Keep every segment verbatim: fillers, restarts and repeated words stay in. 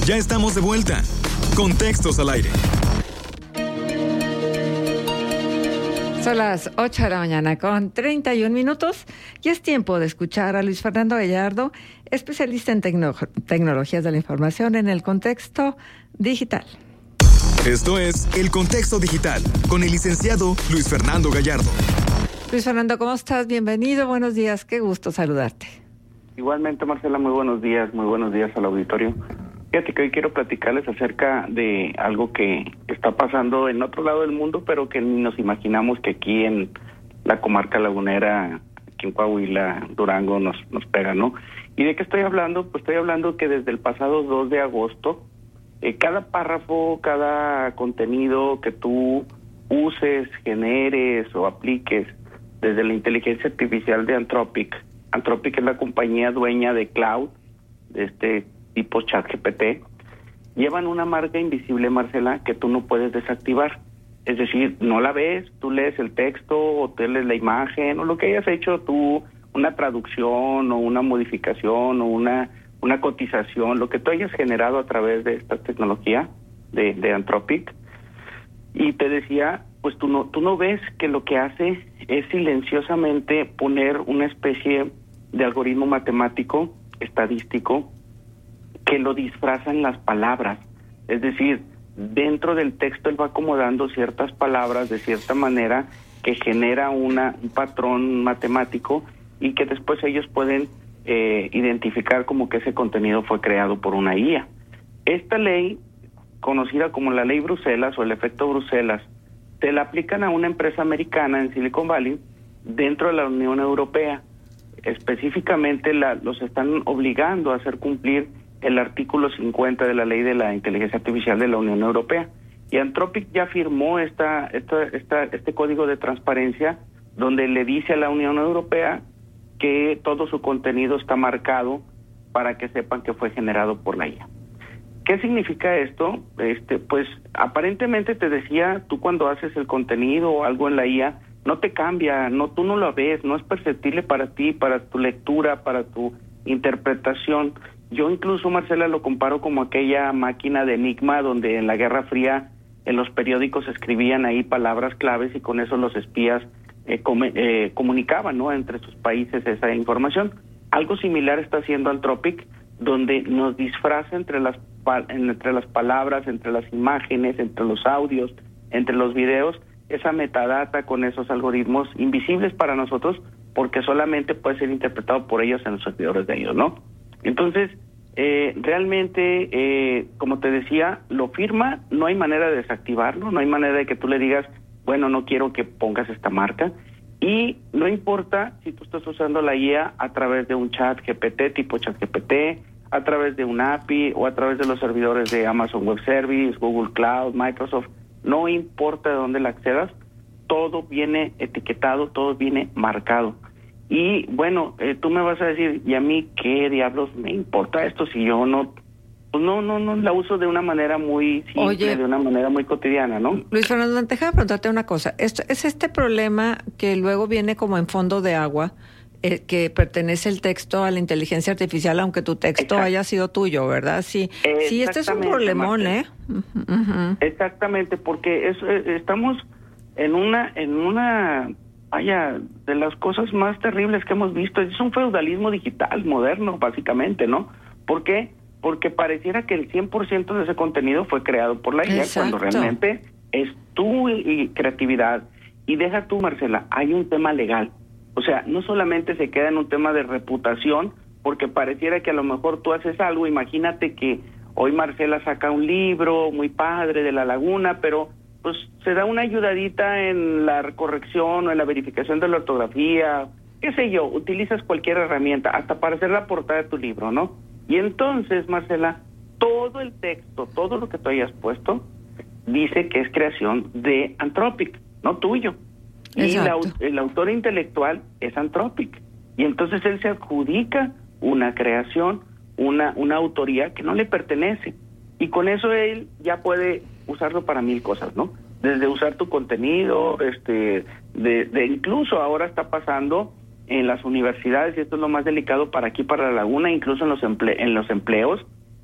Ya estamos de vuelta. Contextos al aire. Son las ocho de la mañana con treinta y un minutos y es tiempo de escuchar a Luis Fernando Gallardo, especialista en tecno- tecnologías de la información en el contexto digital. Esto es El Contexto Digital con el licenciado Luis Fernando Gallardo. Luis Fernando, ¿cómo estás? Bienvenido, buenos días, qué gusto saludarte. Igualmente, Marcela, muy buenos días, muy buenos días al auditorio. Fíjate que hoy quiero platicarles acerca de algo que está pasando en otro lado del mundo, pero que ni nos imaginamos que aquí en la comarca lagunera, aquí en Coahuila, Durango, nos, nos pega, ¿no? ¿Y de qué estoy hablando? Pues estoy hablando que desde el pasado dos de agosto, eh, cada párrafo, cada contenido que tú uses, generes o apliques desde la inteligencia artificial de Anthropic. Anthropic es la compañía dueña de Cloud, de este tipo ChatGPT, llevan una marca invisible, Marcela, que tú no puedes desactivar. Es decir, no la ves, tú lees el texto o tú lees la imagen o lo que hayas hecho tú, una traducción o una modificación o una, una cotización, lo que tú hayas generado a través de esta tecnología de, de Anthropic. Y te decía, pues tú no, tú no ves que lo que hace es silenciosamente poner una especie de algoritmo matemático, estadístico, que lo disfraza en las palabras. Es decir, dentro del texto él va acomodando ciertas palabras de cierta manera que genera una, un patrón matemático y que después ellos pueden eh, identificar como que ese contenido fue creado por una I A. Esta ley, conocida como la ley Bruselas o el efecto Bruselas, se la aplican a una empresa americana en Silicon Valley dentro de la Unión Europea. Específicamente la, los están obligando a hacer cumplir el artículo cincuenta de la ley de la inteligencia artificial de la Unión Europea. Y Anthropic ya firmó esta, esta, esta, este código de transparencia donde le dice a la Unión Europea que todo su contenido está marcado para que sepan que fue generado por la I A. ¿Qué significa esto? Este, pues aparentemente te decía, tú cuando haces el contenido o algo en la I A, no te cambia, no, tú no lo ves, no es perceptible para ti, para tu lectura, para tu interpretación. Yo incluso, Marcela, lo comparo como aquella máquina de Enigma donde en la Guerra Fría en los periódicos escribían ahí palabras claves y con eso los espías eh, com- eh, comunicaban, ¿no?, entre sus países esa información. Algo similar está haciendo Anthropic, donde nos disfraza entre las pa- entre las palabras, entre las imágenes, entre los audios, entre los videos, esa metadata con esos algoritmos invisibles para nosotros, porque solamente puede ser interpretado por ellos en los servidores de ellos, ¿no? Entonces, eh, realmente, eh, como te decía, lo firma, no hay manera de desactivarlo, no hay manera de que tú le digas, bueno, no quiero que pongas esta marca, y no importa si tú estás usando la I A a través de un chat G P T, tipo chat G P T, a través de un A P I o a través de los servidores de Amazon Web Service, Google Cloud, Microsoft, no importa de dónde la accedas, todo viene etiquetado, todo viene marcado. Y bueno, eh, tú me vas a decir, ¿y a mí qué diablos me importa esto si yo no, pues no, no, no la uso de una manera muy simple, Oye, de una manera muy cotidiana, ¿no? Luis Fernando, déjame preguntarte una cosa. Esto, ¿es este problema que luego viene como en fondo de agua, eh, que pertenece el texto a la inteligencia artificial, aunque tu texto Exacto. haya sido tuyo, ¿verdad? Sí, sí, este es un problemón, Marcela. ¿eh? Uh-huh, uh-huh. Exactamente, porque es, eh, estamos en una, en una... Vaya, de las cosas más terribles que hemos visto, es un feudalismo digital moderno, básicamente, ¿no? ¿Por qué? Porque pareciera que el cien por ciento de ese contenido fue creado por la I A, cuando realmente es tu y creatividad. Y deja tú, Marcela, hay un tema legal. O sea, no solamente se queda en un tema de reputación, porque pareciera que a lo mejor tú haces algo, imagínate que hoy Marcela saca un libro muy padre de La Laguna, pero pues se da una ayudadita en la corrección o en la verificación de la ortografía, qué sé yo, utilizas cualquier herramienta, hasta para hacer la portada de tu libro, ¿no? Y entonces, Marcela, todo el texto, todo lo que tú hayas puesto, dice que es creación de Anthropic, no tuyo. Exacto. Y la, el autor intelectual es Anthropic. Y entonces él se adjudica una creación, una, una autoría que no le pertenece. Y con eso él ya puede usarlo para mil cosas, ¿no? Desde usar tu contenido, este, de, de incluso ahora está pasando en las universidades, y esto es lo más delicado para aquí, para La Laguna, incluso en los emple- en los empleos,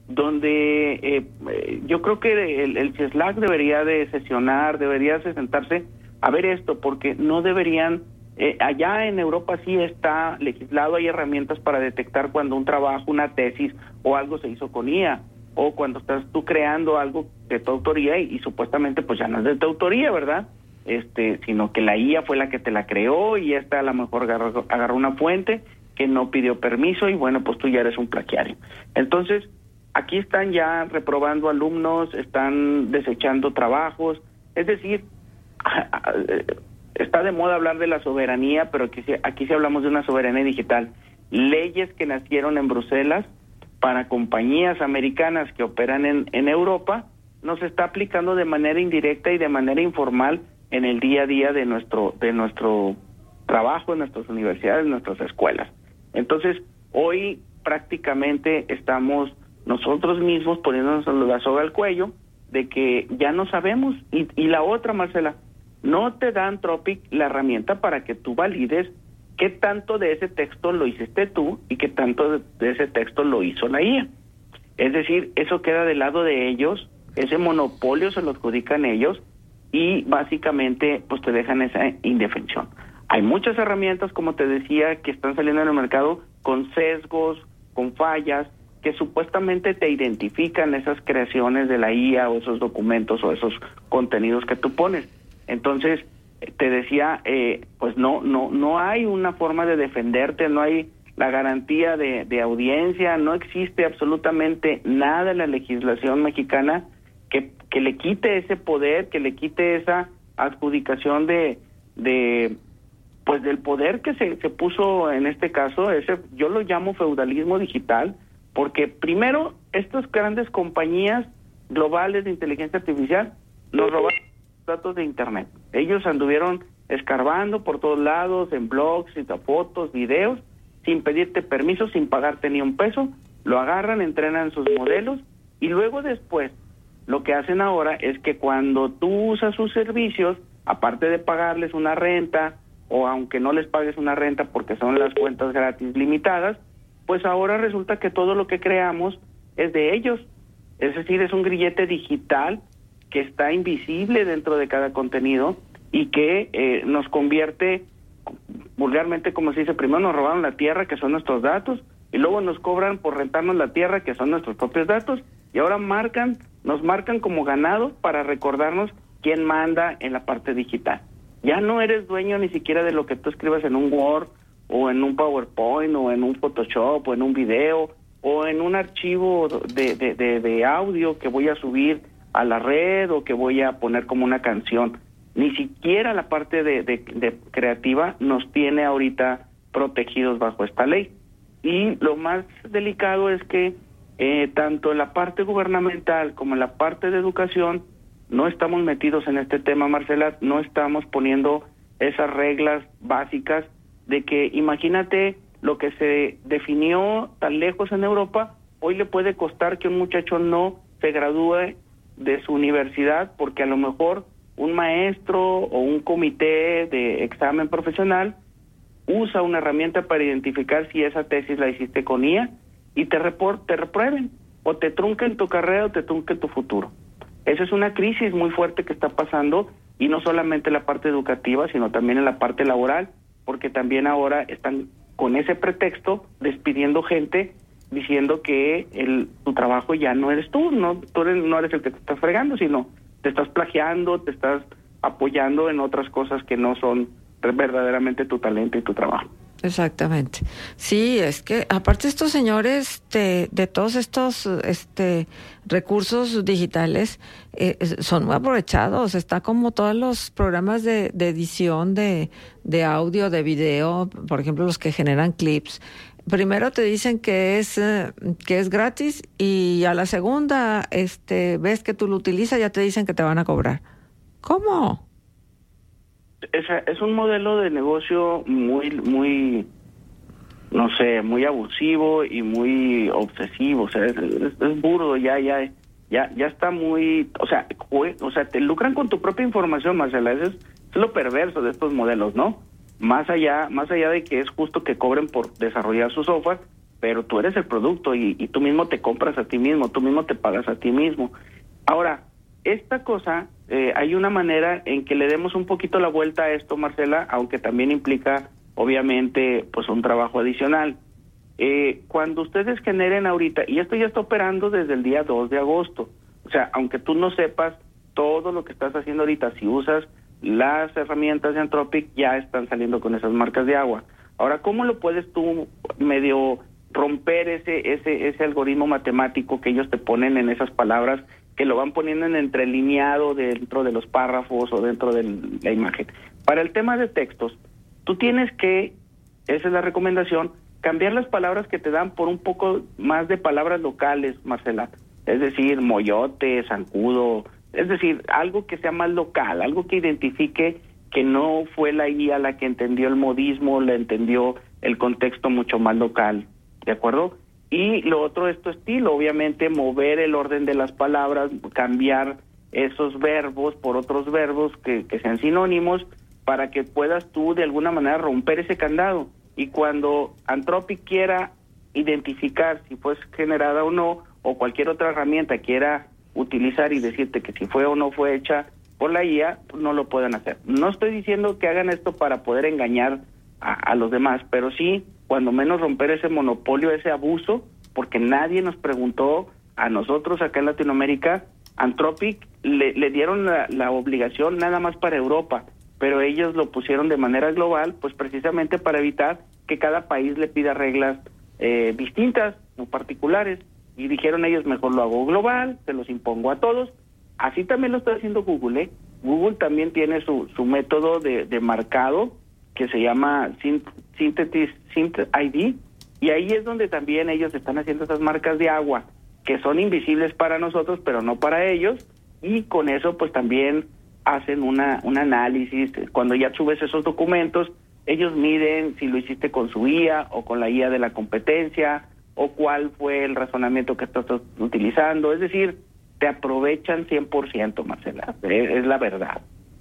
donde eh, yo creo que el, el CIESLAC debería de sesionar, debería de sentarse a ver esto, porque no deberían, eh, allá en Europa sí está legislado, hay herramientas para detectar cuando un trabajo, una tesis o algo se hizo con I A, o cuando estás tú creando algo de tu autoría y, y supuestamente pues ya no es de tu autoría, ¿verdad? Este, sino que la I A fue la que te la creó y esta a lo mejor agarró, agarró una fuente que no pidió permiso y bueno, pues tú ya eres un plagiario. Entonces, aquí están ya reprobando alumnos, están desechando trabajos, es decir, está de moda hablar de la soberanía, pero aquí, aquí sí hablamos de una soberanía digital. Leyes que nacieron en Bruselas para compañías americanas que operan en, en Europa, nos está aplicando de manera indirecta y de manera informal en el día a día de nuestro, de nuestro trabajo, en nuestras universidades, en nuestras escuelas. Entonces, hoy prácticamente estamos nosotros mismos poniéndonos la soga al cuello de que ya no sabemos. Y, y la otra, Marcela, no te da Anthropic la herramienta para que tú valides qué tanto de ese texto lo hiciste tú y qué tanto de, de ese texto lo hizo la I A. Es decir, eso queda del lado de ellos, ese monopolio se lo adjudican ellos y básicamente pues te dejan esa indefensión. Hay muchas herramientas, como te decía, que están saliendo en el mercado con sesgos, con fallas, que supuestamente te identifican esas creaciones de la I A o esos documentos o esos contenidos que tú pones. Entonces, te decía, eh, pues no no no hay una forma de defenderte, no hay la garantía de, de audiencia, no existe absolutamente nada en la legislación mexicana que, que le quite ese poder, que le quite esa adjudicación de, de pues del poder que se, se puso en este caso. Ese yo lo llamo feudalismo digital, porque primero estas grandes compañías globales de inteligencia artificial nos robaron datos de internet. Ellos anduvieron escarbando por todos lados, en blogs, fotos, videos, sin pedirte permiso, sin pagarte ni un peso, lo agarran, entrenan sus modelos y luego después lo que hacen ahora es que cuando tú usas sus servicios, aparte de pagarles una renta, o aunque no les pagues una renta porque son las cuentas gratis limitadas, pues ahora resulta que todo lo que creamos es de ellos. Es decir, es un grillete digital que está invisible dentro de cada contenido y que eh, nos convierte, vulgarmente como se dice, primero nos robaron la tierra, que son nuestros datos, y luego nos cobran por rentarnos la tierra, que son nuestros propios datos, y ahora marcan, nos marcan como ganado para recordarnos quién manda en la parte digital. Ya no eres dueño ni siquiera de lo que tú escribas en un Word, o en un PowerPoint, o en un Photoshop, o en un video, o en un archivo de, de, de, de audio que voy a subir a la red o que voy a poner como una canción. Ni siquiera la parte de, de, de creativa nos tiene ahorita protegidos bajo esta ley. Y lo más delicado es que eh, tanto en la parte gubernamental como en la parte de educación no estamos metidos en este tema, Marcela, no estamos poniendo esas reglas básicas de que imagínate lo que se definió tan lejos en Europa, hoy le puede costar que un muchacho no se gradúe de su universidad porque a lo mejor un maestro o un comité de examen profesional usa una herramienta para identificar si esa tesis la hiciste con I A y te, report, te reprueben o te trunquen tu carrera o te trunquen tu futuro. Esa es una crisis muy fuerte que está pasando y no solamente en la parte educativa sino también en la parte laboral, porque también ahora están con ese pretexto despidiendo gente diciendo que el, tu trabajo ya no eres tú, no tú eres, no eres el que te estás fregando, sino te estás plagiando, te estás apoyando en otras cosas que no son verdaderamente tu talento y tu trabajo. Exactamente. Sí, es que aparte estos señores de, de todos estos este recursos digitales eh, son muy aprovechados. Está como todos los programas de, de edición de, de audio, de video, por ejemplo los que generan clips. Primero te dicen que es eh, que es gratis y a la segunda este ves que tú lo utilizas ya te dicen que te van a cobrar. ¿Cómo? Es, es un modelo de negocio muy, muy, no sé, muy abusivo y muy obsesivo. O sea, es, es, es burdo, ya, ya, ya, ya está muy, o sea, o sea, te lucran con tu propia información, Marcela. Eso es, es lo perverso de estos modelos, ¿no? Más allá, más allá de que es justo que cobren por desarrollar su software, pero tú eres el producto y, y tú mismo te compras a ti mismo, tú mismo te pagas a ti mismo. Ahora, esta cosa, eh, hay una manera en que le demos un poquito la vuelta a esto, Marcela, aunque también implica, obviamente, pues un trabajo adicional. Eh, cuando ustedes generen ahorita, y esto ya está operando desde el día dos de agosto, o sea, aunque tú no sepas todo lo que estás haciendo ahorita, si usas las herramientas de Anthropic, ya están saliendo con esas marcas de agua. Ahora, ¿cómo lo puedes tú medio romper ese ese ese algoritmo matemático que ellos te ponen en esas palabras, que lo van poniendo en entrelineado dentro de los párrafos o dentro de la imagen? Para el tema de textos, tú tienes que, esa es la recomendación, cambiar las palabras que te dan por un poco más de palabras locales, Marcela. Es decir, moyote, zancudo, es decir, algo que sea más local, algo que identifique que no fue la I A la que entendió el modismo, la entendió el contexto mucho más local, ¿de acuerdo? Y lo otro es tu estilo, obviamente mover el orden de las palabras, cambiar esos verbos por otros verbos que, que sean sinónimos, para que puedas tú de alguna manera romper ese candado. Y cuando Anthropic quiera identificar si fue generada o no, o cualquier otra herramienta quiera utilizar y decirte que si fue o no fue hecha por la I A, no lo pueden hacer. No estoy diciendo que hagan esto para poder engañar a, a los demás, pero sí, cuando menos romper ese monopolio, ese abuso, porque nadie nos preguntó a nosotros acá en Latinoamérica. Anthropic le, le dieron la, la obligación nada más para Europa, pero ellos lo pusieron de manera global, pues precisamente para evitar que cada país le pida reglas eh, distintas o particulares, y dijeron ellos, mejor lo hago global, se los impongo a todos. Así también lo está haciendo Google, ¿eh? Google también tiene su, su método de, de marcado, que se llama Synthesis Synth I D, y ahí es donde también ellos están haciendo esas marcas de agua, que son invisibles para nosotros, pero no para ellos, y con eso pues también hacen una un análisis. Cuando ya subes esos documentos, ellos miden si lo hiciste con su I A o con la I A de la competencia, o cuál fue el razonamiento que estás utilizando. Es decir, te aprovechan cien por ciento, Marcela, es, es la verdad.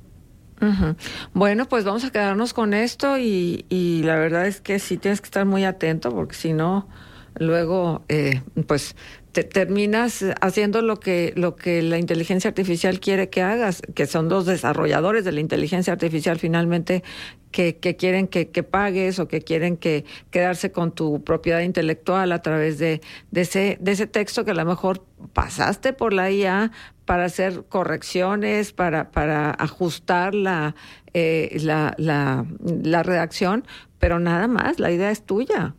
Uh-huh. Bueno, pues vamos a quedarnos con esto y, y la verdad es que sí tienes que estar muy atento, porque si no, luego eh, pues te terminas haciendo lo que lo que la inteligencia artificial quiere que hagas, que son los desarrolladores de la inteligencia artificial finalmente que, que quieren que, que pagues o que quieren que quedarse con tu propiedad intelectual a través de, de ese de ese texto que a lo mejor pasaste por la I A para hacer correcciones, para para ajustar la eh, la, la la redacción, pero nada más, la idea es tuya.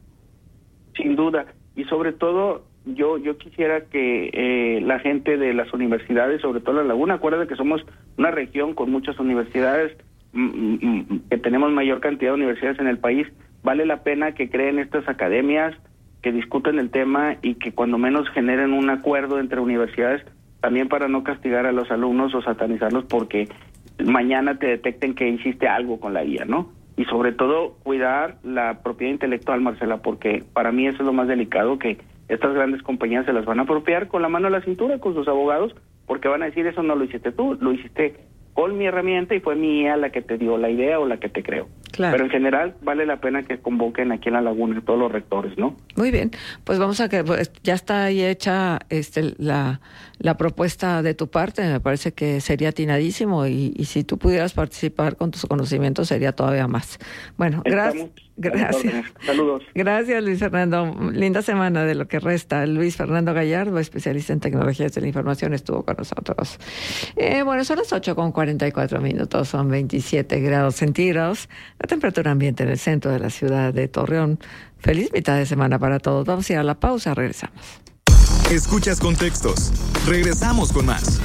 Sin duda, y sobre todo yo yo quisiera que eh, la gente de las universidades, sobre todo la Laguna, acuérdate que somos una región con muchas universidades, mm, mm, que tenemos mayor cantidad de universidades en el país, vale la pena que creen estas academias, que discuten el tema y que cuando menos generen un acuerdo entre universidades, también para no castigar a los alumnos o satanizarlos porque mañana te detecten que hiciste algo con la I A, ¿no? Y sobre todo cuidar la propiedad intelectual, Marcela, porque para mí eso es lo más delicado, que estas grandes compañías se las van a apropiar con la mano a la cintura con sus abogados, porque van a decir, eso no lo hiciste tú, lo hiciste con mi herramienta y fue mi I A la que te dio la idea o la que te creó. Claro. Pero en general vale la pena que convoquen aquí en la Laguna todos los rectores, ¿no? Muy bien, pues vamos a que pues, ya está ahí hecha este la la propuesta de tu parte, me parece que sería atinadísimo y, y si tú pudieras participar con tus conocimientos sería todavía más. Bueno, gracias. Gracias. Saludos. Gracias, Luis Fernando. Linda semana de lo que resta. Luis Fernando Gallardo, especialista en tecnologías de la información, estuvo con nosotros. Eh, bueno, son las ocho con cuarenta y cuatro minutos, son veintisiete grados centígrados. La temperatura ambiente en el centro de la ciudad de Torreón. Feliz mitad de semana para todos. Vamos a ir a la pausa, regresamos. Escuchas Contextos. Regresamos con más.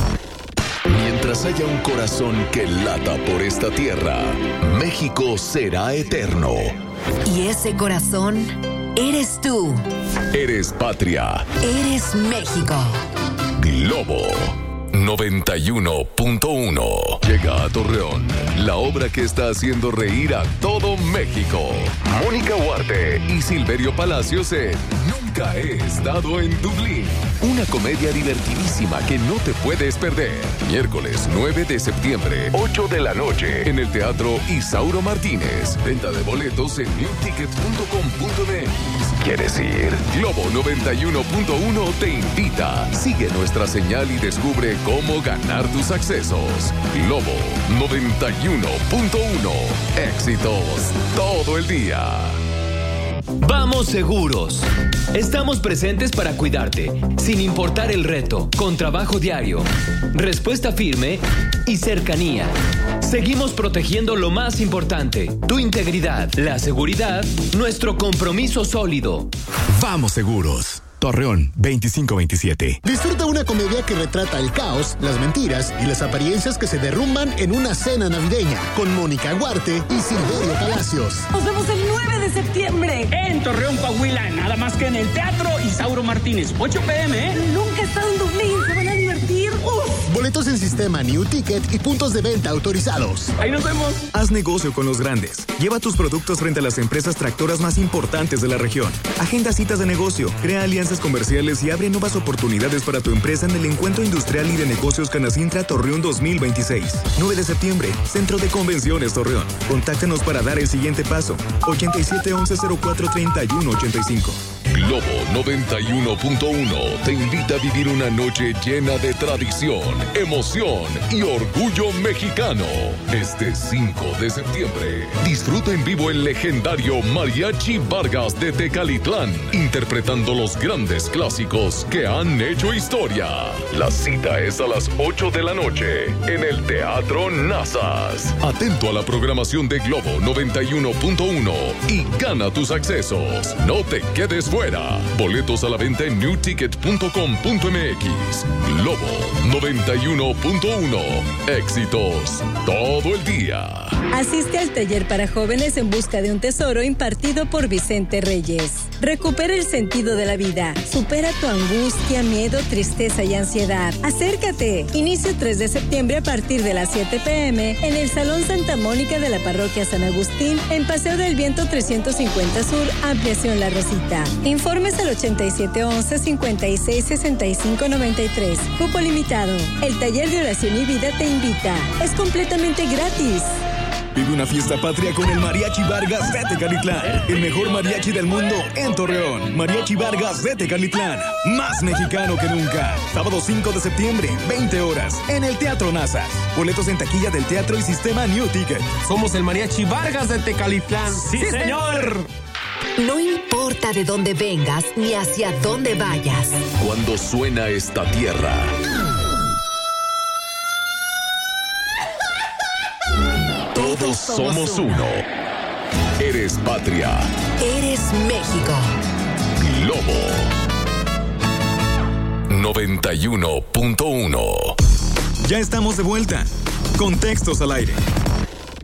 Mientras haya un corazón que lata por esta tierra, México será eterno. Y ese corazón eres tú. Eres patria. Eres México. Globo noventa y uno punto uno. Llega a Torreón la obra que está haciendo reír a todo México. Mónica Huarte y Silverio Palacios en Nunca Nunca he estado en Dublín. Una comedia divertidísima que no te puedes perder. Miércoles nueve de septiembre, ocho de la noche, en el Teatro Isauro Martínez. Venta de boletos en new ticket punto com punto m x. ¿Quieres ir? Globo noventa y uno punto uno te invita. Sigue nuestra señal y descubre cómo ganar tus accesos. Globo noventa y uno punto uno. Éxitos todo el día. Vamos seguros. Estamos presentes para cuidarte, sin importar el reto, con trabajo diario, respuesta firme y cercanía. Seguimos protegiendo lo más importante, tu integridad, la seguridad, nuestro compromiso sólido. Vamos seguros. Torreón veinticinco veintisiete. Disfruta una comedia que retrata el caos, las mentiras y las apariencias que se derrumban en una cena navideña con Mónica Huarte y Silverio Palacios. Nos vemos el nueve de septiembre en Torreón, Coahuila, nada más que en el Teatro Isauro Martínez, ocho p m ¿eh? Nunca he estado en Dublín, se van a divertir. ¡Uf! Boletos en sistema New Ticket y puntos de venta autorizados. Ahí nos vemos. Haz negocio con los grandes. Lleva tus productos frente a las empresas tractoras más importantes de la región. Agenda citas de negocio, crea alianzas comerciales y abre nuevas oportunidades para tu empresa en el Encuentro Industrial y de Negocios Canacintra Torreón dos mil veintiséis. nueve de septiembre, Centro de Convenciones Torreón. Contáctanos para dar el siguiente paso. ochenta y siete once cero cuatro treinta y uno ochenta y cinco. Globo noventa y uno punto uno te invita a vivir una noche llena de tradición, emoción y orgullo mexicano. Este cinco de septiembre, disfruta en vivo el legendario Mariachi Vargas de Tecalitlán, interpretando los grandes clásicos que han hecho historia. La cita es a las ocho de la noche en el Teatro Nazas. Atento a la programación de Globo noventa y uno punto uno y gana tus accesos. No te quedes fuera. Boletos a la venta en new ticket punto com punto m x. Globo noventa y uno punto uno. Éxitos todo el día. Asiste al taller para jóvenes en busca de un tesoro impartido por Vicente Reyes. Recupera el sentido de la vida. Supera tu angustia, miedo, tristeza y ansiedad. Acércate. Inicio tres de septiembre a partir de las siete p m en el Salón Santa Mónica de la Parroquia San Agustín, en Paseo del Viento trescientos cincuenta Sur, Ampliación La Rosita. Informes al ochenta y siete once cincuenta y seis sesenta y cinco noventa y tres. Cupo limitado. El taller de oración y vida te invita. Es completamente gratis. Vive una fiesta patria con el Mariachi Vargas de Tecalitlán. El mejor mariachi del mundo en Torreón. Mariachi Vargas de Tecalitlán. Más mexicano que nunca. Sábado cinco de septiembre, veinte horas, en el Teatro Nazas. Boletos en taquilla del teatro y sistema New Ticket. Somos el Mariachi Vargas de Tecalitlán. ¡Sí, sí señor! No importa de dónde vengas ni hacia dónde vayas. Cuando suena esta tierra, todos somos uno. Eres patria. Eres México. Globo noventa y uno punto uno. Ya estamos de vuelta. Contextos al aire.